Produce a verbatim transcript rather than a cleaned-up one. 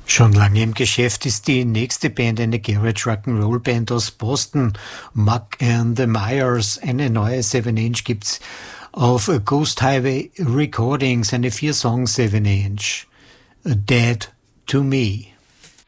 Schon lange im Geschäft ist die nächste Band eine Garage Rock'n'Roll Band aus Boston, Muck and the Myers. Eine neue seven Inch gibt's auf Ghost Highway Recordings, eine vier Song seven Inch. Dead to Me.